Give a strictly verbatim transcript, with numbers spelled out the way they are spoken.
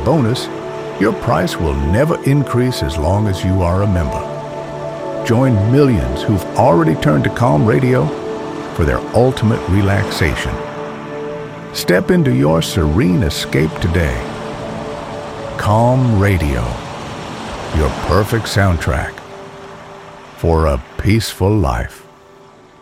bonus, your price will never increase as long as you are a member. Join millions who've already turned to Calm Radio for their ultimate relaxation. Step into your serene escape today. Calm Radio, your perfect soundtrack for a peaceful life.